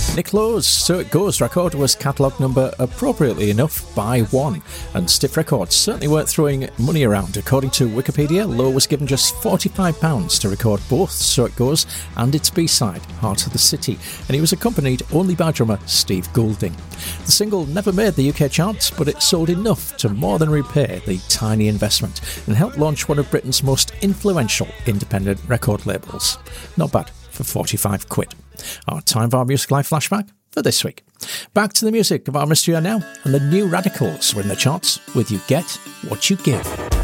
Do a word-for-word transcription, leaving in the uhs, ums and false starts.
Nick Lowe's So It Goes record was catalogue number, appropriately enough, by one, and Stiff Records certainly weren't throwing money around. According to Wikipedia, Lowe was given just forty-five pounds to record both So It Goes and its B-side, Heart of the City, and he was accompanied only by drummer Steve Goulding. The single never made the U K charts, but it sold enough to more than repay the tiny investment and helped launch one of Britain's most influential independent record labels. Not bad for forty-five quid. Our Time for our Music Live flashback for this week. Back to the music of our mystery now, and the New Radicals were in the charts with You Get What You Give.